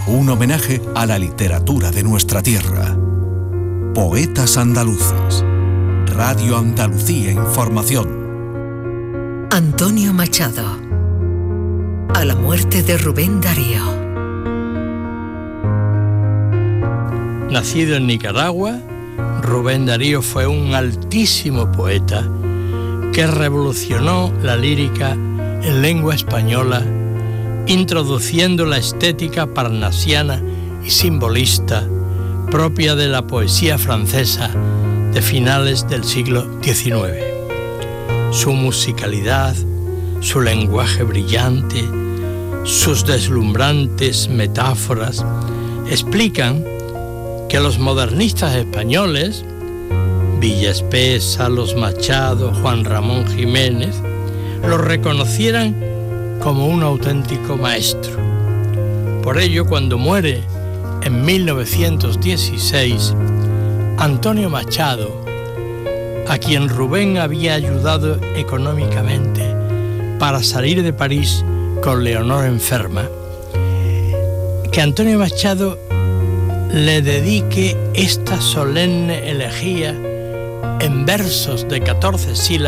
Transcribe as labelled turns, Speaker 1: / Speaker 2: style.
Speaker 1: un homenaje a la literatura de nuestra tierra. Poetas andaluces. Radio Andalucía Información.
Speaker 2: Antonio Machado. A la muerte de Rubén Darío.
Speaker 3: Nacido en Nicaragua, Rubén Darío fue un altísimo poeta que revolucionó la lírica en lengua española, introduciendo la estética parnasiana y simbolista propia de la poesía francesa de finales del siglo XIX. Su musicalidad, su lenguaje brillante, sus deslumbrantes metáforas explican que los modernistas españoles, Villa Espesa, Los Machado, Juan Ramón Jiménez, lo reconocieran como un auténtico maestro. Por ello, cuando muere en 1916, Antonio Machado, a quien Rubén había ayudado económicamente para salir de París con Leonor enferma, que Antonio Machado le dedique esta solemne elegía en versos de 14 sílabas